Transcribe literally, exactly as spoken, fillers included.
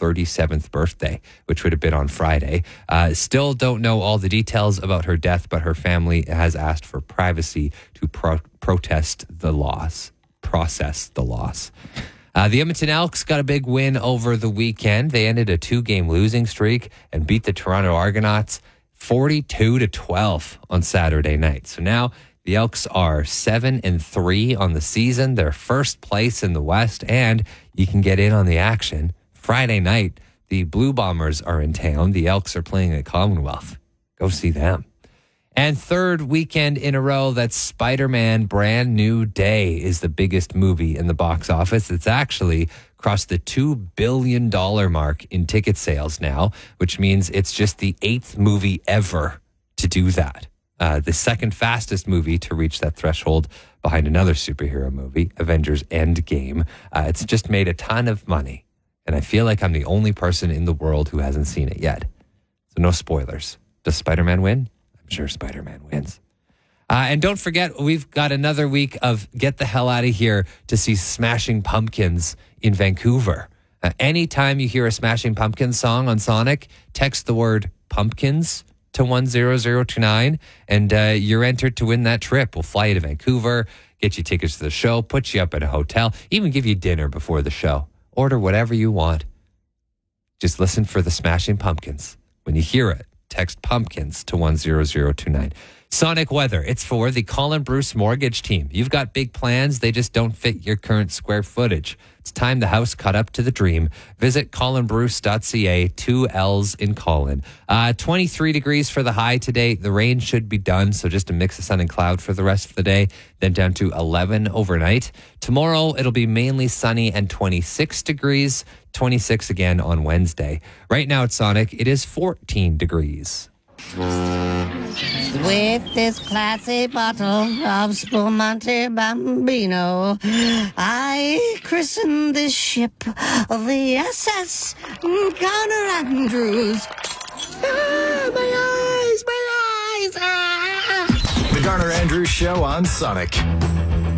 thirty-seventh birthday, which would have been on Friday. Uh, still don't know all the details about her death, but her family has asked for privacy to pro- protest the loss, process the loss. Uh, the Edmonton Elks got a big win over the weekend. They ended a two-game losing streak and beat the Toronto Argonauts forty-two to twelve on Saturday night. So now the Elks are seven and three on the season. They're first place in the West, and you can get in on the action. Friday night, the Blue Bombers are in town. The Elks are playing at Commonwealth. Go see them. And third weekend in a row, that Spider-Man Brand New Day is the biggest movie in the box office. It's actually crossed the two billion dollars mark in ticket sales now, which means it's just the eighth movie ever to do that. Uh, the second fastest movie to reach that threshold behind another superhero movie, Avengers Endgame. Uh, it's just made a ton of money. And I feel like I'm the only person in the world who hasn't seen it yet. So no spoilers. Does Spider-Man win? I'm sure Spider-Man wins. Uh, and don't forget, we've got another week of Get the Hell Out of Here to see Smashing Pumpkins in Vancouver. Uh, anytime you hear a Smashing Pumpkins song on Sonic, text the word pumpkins to one zero zero two nine, and uh, you're entered to win that trip. We'll fly you to Vancouver, get you tickets to the show, put you up at a hotel, even give you dinner before the show. Order whatever you want. Just listen for the Smashing Pumpkins. When you hear it, text pumpkins to one zero zero two nine. Sonic weather. It's for the Colin Bruce Mortgage Team. You've got big plans. They just don't fit your current square footage. It's time the house caught up to the dream. Visit colin bruce dot c a, two L's in Colin. Uh, twenty-three degrees for the high today. The rain should be done, so just a mix of sun and cloud for the rest of the day. Then down to eleven overnight. Tomorrow, it'll be mainly sunny and twenty-six degrees. twenty-six again on Wednesday. Right now at Sonic, it is fourteen degrees. With this classy bottle of Spumante Bambino, I christen this ship of the S S Garner Andrews. Ah, my eyes, my eyes! Ah. The Garner Andrews Show on Sonic.